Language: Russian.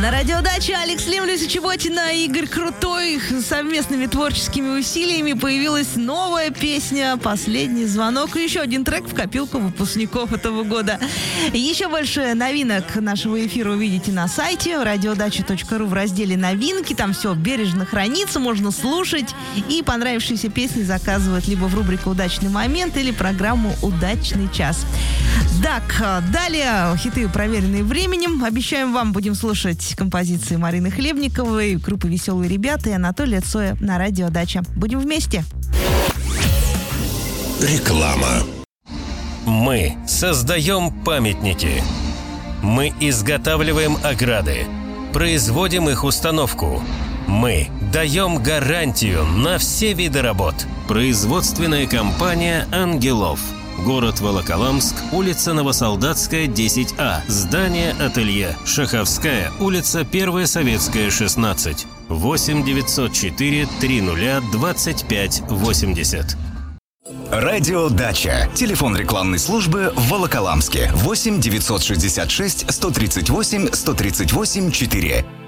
На радиодаче Алекс Лим, Люся Чеботина и Игорь Крутой. Совместными творческими усилиями появилась новая песня «Последний звонок». И еще один трек в копилку выпускников этого года. Еще больше новинок нашего эфира увидите на сайте radiodача.ру в разделе «Новинки». Там все бережно хранится, можно слушать. И понравившиеся песни заказывать либо в рубрику «Удачный момент» или программу «Удачный час». Так, далее хиты, проверенные временем. Обещаем вам, будем слушать композиции Марины Хлебниковой, группы «Веселые ребята» и Анатолия Цоя на радио «Дача». Будем вместе. Реклама. Мы создаем памятники. Мы изготавливаем ограды. Производим их установку. Мы даем гарантию на все виды работ. Производственная компания «Ангелов». Город Волоколамск, улица Новосолдатская, 10А. Здание ателье. Шаховская, улица 1 Советская, 16. 8 904 30 25 80. Радио «Дача». Телефон рекламной службы в Волоколамске. 8 966 138 138 4.